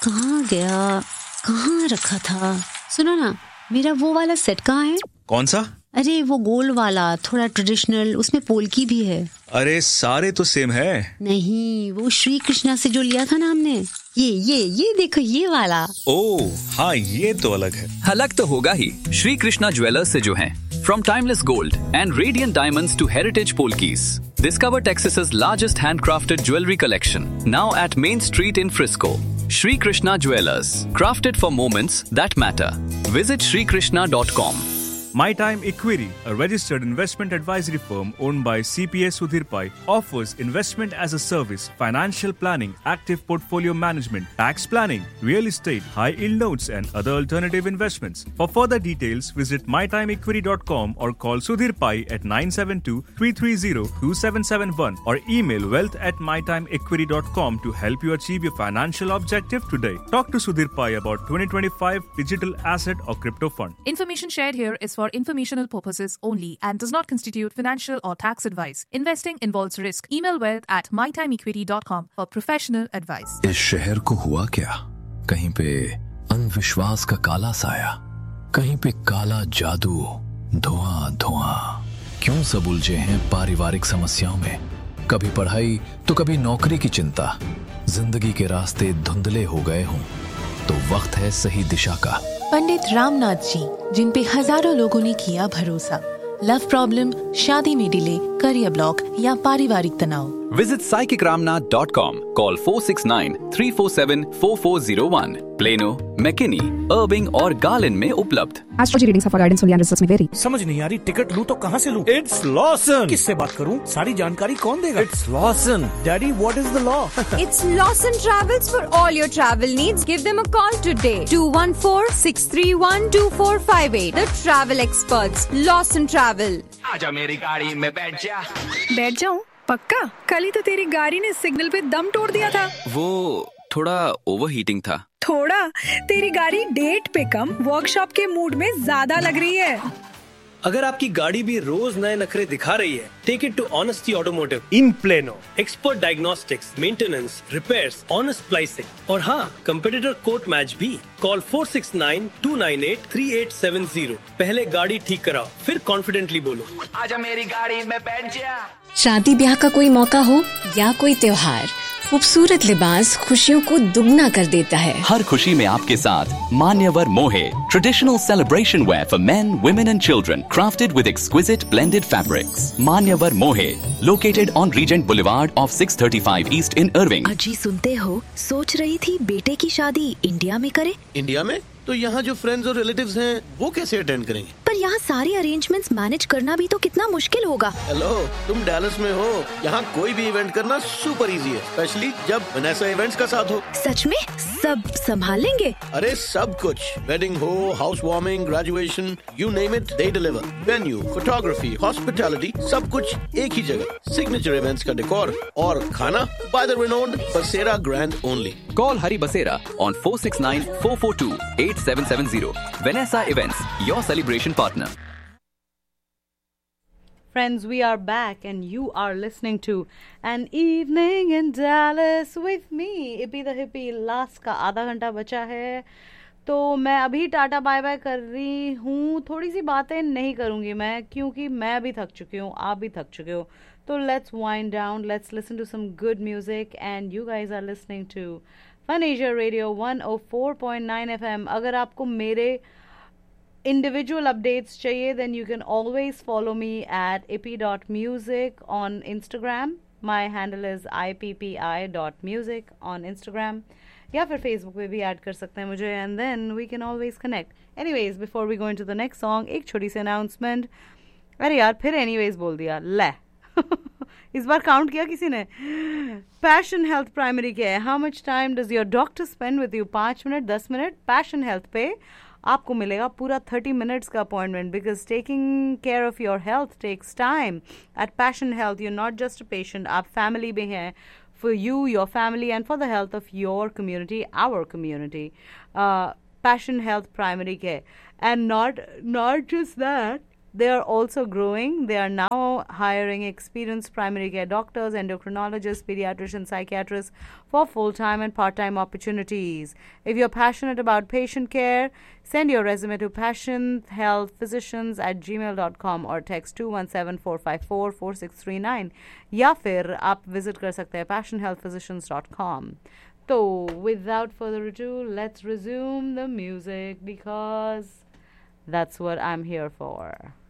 कहाँ गया, कहाँ रखा था? सुनो ना, मेरा वो वाला सेट कहाँ है? कौन सा? अरे वो गोल वाला, थोड़ा ट्रेडिशनल, उसमें पोल्की भी है। अरे सारे तो सेम है। नहीं, वो श्री कृष्णा से जो लिया था ना हमने, ये देखो, ये वाला। ओह हाँ, ये तो अलग है। अलग तो होगा ही। श्री कृष्णा ज्वेलर्स से जो हैं, from timeless gold and radiant diamonds to heritage polkis. Discover Texas's largest handcrafted jewelry collection, now at Main Street in Frisco. Shri Krishna Jewelers, crafted for moments that matter. Visit shrikrishna.com. My Time Equity, a registered investment advisory firm owned by CPA Sudhir Pai, offers investment as a service, financial planning, active portfolio management, tax planning, real estate, high-yield notes and other alternative investments. For further details, visit mytimeequity.com or call Sudhir Pai at 972-330-2771 or email wealth@mytimeequity.com to help you achieve your financial objective today. Talk to Sudhir Pai about 2025 digital asset or crypto fund. Information shared here is for informational purposes only and does not constitute financial or tax advice. Investing involves risk. Email wealth@mytimeequity.com for professional advice. इस शहर को हुआ क्या? कहीं पे अंधविश्वास का काला साया, कहीं पे काला जादू, धुआं। क्यों सब उलझे हैं पारिवारिक समस्याओं में? कभी पढ़ाई तो कभी नौकरी की चिंता। जिंदगी के रास्ते धुंधले हो गए हों तो वक्त है सही दिशा का। पंडित रामनाथ जी, जिन पे हजारों लोगों ने किया भरोसा। लव प्रॉब्लम, शादी में डिले, करियर ब्लॉक या पारिवारिक तनाव। Visit psychicramnath.com. Call 469-347-4401. Plano, McKinney, Irving और Garland में उपलब्ध। Astrology readings for guidance only and results may vary. समझ नहीं आ रही, टिकट लूं तो कहाँ से लूं? It's Lawson. किससे बात करूं? सारी जानकारी कौन देगा? It's Lawson. Daddy, what is the law? It's Lawson Travels for all your travel needs. Give them a call today. 214-631-2458. The travel experts. Lawson Travel. आजा मेरी गाड़ी में बैठ जा। बैठ जाऊं? पक्का? कल ही तो तेरी गाड़ी ने सिग्नल पे दम तोड़ दिया था। वो थोड़ा ओवरहीटिंग था। थोड़ा? तेरी गाड़ी डेट पे कम, वर्कशॉप के मूड में ज्यादा लग रही है। अगर आपकी गाड़ी भी रोज नए नखरे दिखा रही है, take it to honesty automotive in plano. Expert diagnostics, maintenance, repairs, honest pricing और हाँ, कंपेटिटर कोट मैच भी। कॉल 469-298-3870। पहले गाड़ी ठीक कराओ, फिर कॉन्फिडेंटली बोलो, आजा मेरी गाड़ी में बैठ जा। शादी ब्याह का कोई मौका हो या कोई त्योहार, खूबसूरत लिबास खुशियों को दुगना कर देता है। हर खुशी में आपके साथ मान्यवर मोहे, traditional celebration where for main, women and children, crafted with exquisite blended fabrics. Manyavar Mohe, located on Regent Boulevard of 635 East in Irving. अजी सुनते हो, सोच रही थी बेटे की शादी इंडिया में करे। इंडिया में? तो यहाँ जो फ्रेंड्स और रिलेटिव्स हैं, वो कैसे अटेंड करेंगे? पर यहाँ सारे अरेंजमेंट्स मैनेज करना भी तो कितना मुश्किल होगा। हेलो, तुम डैलस में हो, यहाँ कोई भी इवेंट करना सुपर इजी है, स्पेशली जब वनेसा इवेंट्स का साथ हो। सच में? सब संभाल लेंगे? अरे सब कुछ, वेडिंग हो, house warming, graduation, you name it, they deliver. Venue, photography, hospitality, सब कुछ एक ही जगह। सिग्नेचर इवेंट्स का डेकोर और खाना बाय द रिनोन्ड बसेरा grand only. Call Hari Basera on 469-442-8770. Vanessa Events, your celebration partner. Friends, we are back and you are listening to An Evening in Dallas with me, Ippy the Hippie. Last का आधा घंटा बचा है तो मैं अभी tata bye bye कर रही हूँ। थोड़ी सी बातें नहीं करूँगी मैं, क्योंकि मैं भी थक चुकी हूँ, आप भी थक चुके हो। तो let's wind down, let's listen to some good music and you guys are listening to Fun Asia Radio 104.9 FM. अगर आपको मेरे individual updates चाहिए, then you can always follow me at ippy.music on Instagram. My handle is ippi.music on Instagram. या फिर Facebook पे भी add कर सकते हैं मुझे and then we can always connect. Anyways, before we go into the next song, एक छोटी सी announcement. अरे यार, फिर anyways बोल दिया, ले इस बार काउंट किया किसी ने? Passion health primary care. How much time does your doctor spend with you? 5 minute, 10 minute. Passion health पे आपको मिलेगा पूरा 30 मिनट्स का appointment, because taking care of your health takes time. Eight passion health you not just a patient, आप family में हैं. For you, your family, and for the health of your community, our community. Passion Health Primary Care. And not just that, they are also growing. They are now hiring experienced primary care doctors, endocrinologists, pediatricians, psychiatrists for full-time and part-time opportunities. If you're passionate about patient care, send your resume to passionhealthphysicians@gmail.com or text 217-454-4639 या फिर आप visit कर सकते हैं passionhealthphysicians.com. So, without further ado, let's resume the music because that's what I'm here for.